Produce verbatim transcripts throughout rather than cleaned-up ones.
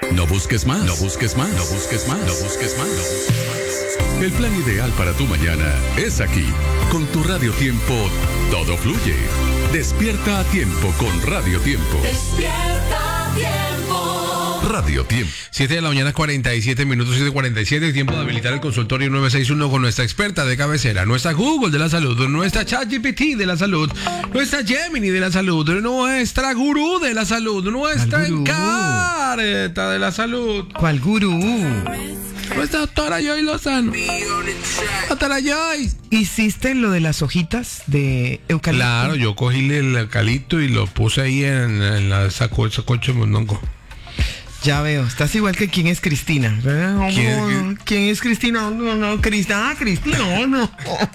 No busques más, no busques más, no busques más, no busques más, no busques más. El plan ideal para tu mañana es aquí. Con tu Radio Tiempo, todo fluye. Despierta a tiempo con Radio Tiempo. Despierta a tiempo. Radio Tiempo. siete de la mañana, cuarenta y siete minutos, siete cuarenta y siete. Tiempo de habilitar el consultorio nueve seis uno con nuestra experta de cabecera, nuestra Google de la salud, nuestra ChatGPT de la salud, nuestra Gemini de la salud, nuestra gurú de la salud, nuestra encarta de la salud. ¿Cuál gurú? Nuestra doctora Joy Lozano. Doctora Joy. ¿Hiciste lo de las hojitas de eucalipto? Claro, yo cogí el eucalipto y lo puse ahí en, en la saco, sacocho de mondongo. Ya veo, estás igual que quién es Cristina. ¿Quién, no, ¿Quién es Cristina? No, no, Cristina, ah, Cristina, no, no.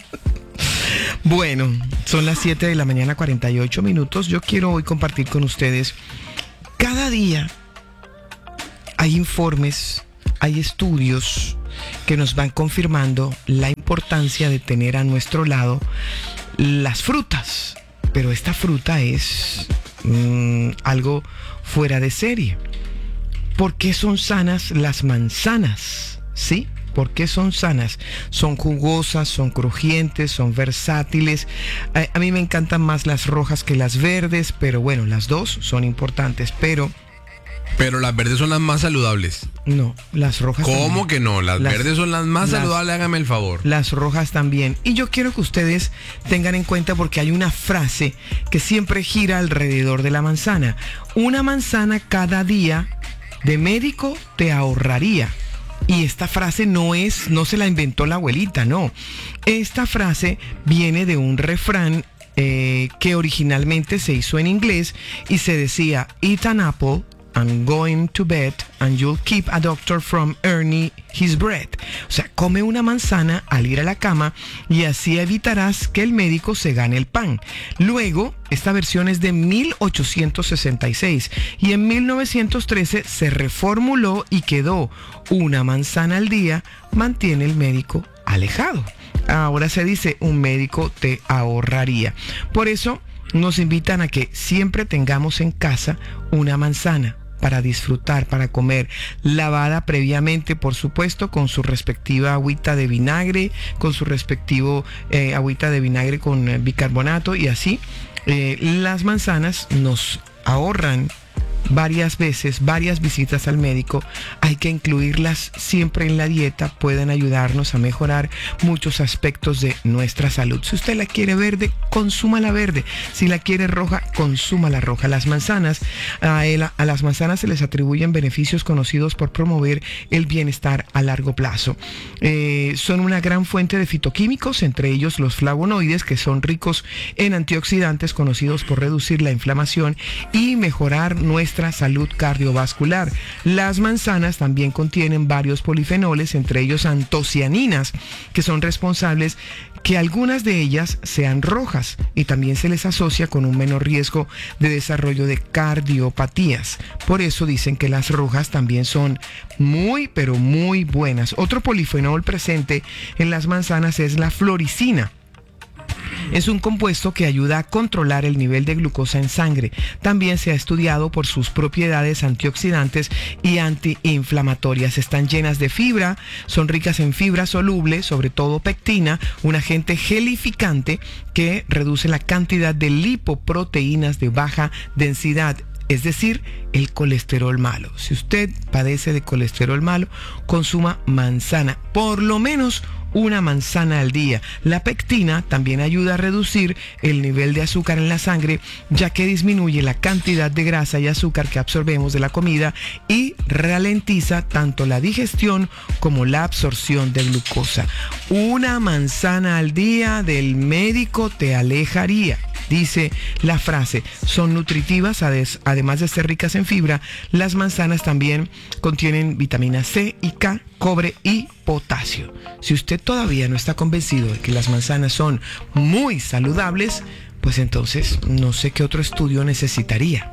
Bueno, son las siete de la mañana, cuarenta y ocho minutos. Yo quiero hoy compartir con ustedes. Cada día hay informes, hay estudios que nos van confirmando la importancia de tener a nuestro lado las frutas. Pero esta fruta es mmm, algo fuera de serie. ¿Por qué son sanas las manzanas? ¿Sí? ¿Por qué son sanas? Son jugosas, son crujientes, son versátiles. A, a mí me encantan más las rojas que las verdes, pero bueno, las dos son importantes, pero... Pero las verdes son las más saludables. No, las rojas ¿Cómo también. que no? Las, las verdes son las más las, saludables, hágame el favor. Las rojas también. Y yo quiero que ustedes tengan en cuenta porque hay una frase que siempre gira alrededor de la manzana. Una manzana cada día de médico te ahorraría. Y esta frase no es, no se la inventó la abuelita, no. Esta frase viene de un refrán eh, que originalmente se hizo en inglés y se decía, eat an apple and going to bed and you'll keep a doctor from earning his bread. O sea, come una manzana al ir a la cama y así evitarás que el médico se gane el pan. Luego, esta versión es de mil ochocientos sesenta y seis y en mil novecientos trece se reformuló y quedó una manzana al día mantiene el médico alejado. Ahora se dice un médico te ahorraría. Por eso nos invitan a que siempre tengamos en casa una manzana para disfrutar, para comer, lavada previamente, por supuesto, con su respectiva agüita de vinagre, con su respectivo eh, agüita de vinagre con eh, bicarbonato y así. Eh, las manzanas nos ahorran varias veces, varias visitas al médico. Hay que incluirlas siempre en la dieta, pueden ayudarnos a mejorar muchos aspectos de nuestra salud. Si usted la quiere verde, consuma la verde. Si la quiere roja, consuma la roja. Las manzanas, a, el, a las manzanas se les atribuyen beneficios conocidos por promover el bienestar a largo plazo. Eh, son una gran fuente de fitoquímicos, entre ellos los flavonoides, que son ricos en antioxidantes conocidos por reducir la inflamación y mejorar nuestra salud cardiovascular. Las manzanas también contienen varios polifenoles, entre ellos antocianinas, que son responsables que algunas de ellas sean rojas y también se les asocia con un menor riesgo de desarrollo de cardiopatías. Por eso dicen que las rojas también son muy, pero muy buenas. Otro polifenol presente en las manzanas es la floricina. Es un compuesto que ayuda a controlar el nivel de glucosa en sangre. También se ha estudiado por sus propiedades antioxidantes y antiinflamatorias. Están llenas de fibra, son ricas en fibra soluble, sobre todo pectina, un agente gelificante que reduce la cantidad de lipoproteínas de baja densidad. Es decir, el colesterol malo. Si usted padece de colesterol malo, consuma manzana, por lo menos una manzana al día. La pectina también ayuda a reducir el nivel de azúcar en la sangre, ya que disminuye la cantidad de grasa y azúcar que absorbemos de la comida y ralentiza tanto la digestión como la absorción de glucosa. Una manzana al día del médico te alejaría. Dice la frase, son nutritivas, además de ser ricas en fibra, las manzanas también contienen vitamina C y K, cobre y potasio. Si usted todavía no está convencido de que las manzanas son muy saludables, pues entonces no sé qué otro estudio necesitaría.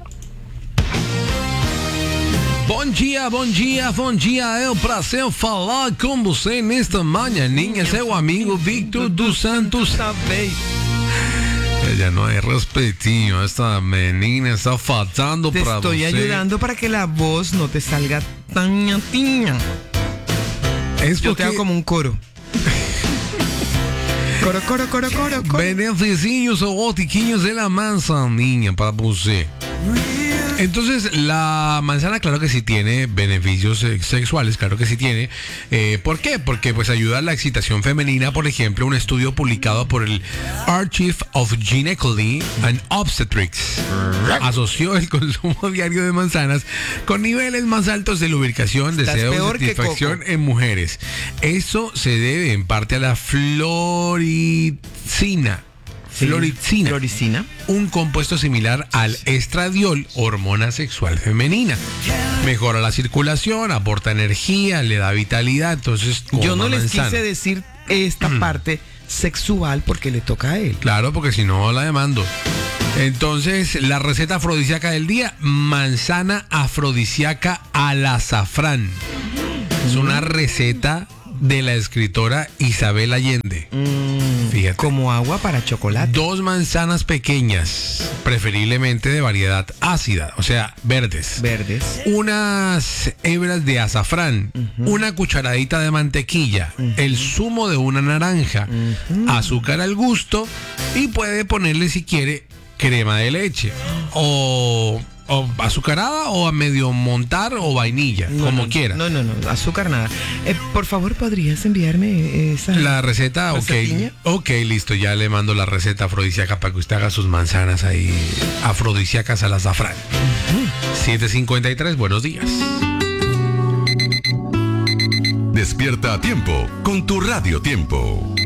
Bom dia, bom dia, bom dia. É um prazer falar com você nesta manhãinha. Seu amigo Victor dos Santos. Ya no hay respetinho, esta menina está faltando te para estoy usted. ayudando para que la voz no te salga taña, tiña. Es Yo porque te hago como un coro. Coro, coro, coro, coro, coro. beneficios o botiquillos de la manzanilla para você. Entonces, la manzana, claro que sí tiene beneficios eh, sexuales, claro que sí tiene. Eh, ¿Por qué? Porque pues ayuda a la excitación femenina. Por ejemplo, un estudio publicado por el Archive of Gynecology and Obstetrics asoció el consumo diario de manzanas con niveles más altos de lubricación, Estás deseo peor y que satisfacción Coco. en mujeres. Eso se debe en parte a la floricina. Sí, Floricina. Floricina. Un compuesto similar al estradiol, hormona sexual femenina. Mejora la circulación, aporta energía, le da vitalidad. Entonces, Yo no coma les manzana. quise decir esta parte sexual porque le toca a él. Claro, porque si no la demando. Entonces, la receta afrodisíaca del día: manzana afrodisíaca al azafrán. Es una receta de la escritora Isabel Allende. Fíjate. Como agua para chocolate. Dos manzanas pequeñas, preferiblemente de variedad ácida, o sea, verdes. Verdes. Unas hebras de azafrán, una cucharadita de mantequilla, el zumo de una naranja, azúcar al gusto y puede ponerle, si quiere, crema de leche o, o azucarada o a medio montar o vainilla, No, como no, quiera. No, no, no, azúcar nada. Eh, por favor, ¿podrías enviarme esa? La receta, ok, ¿Recetiña? ok, listo, ya le mando la receta afrodisíaca para que usted haga sus manzanas ahí afrodisíacas al azafrán. siete cincuenta y tres, buenos días. Despierta a tiempo con tu Radio Tiempo.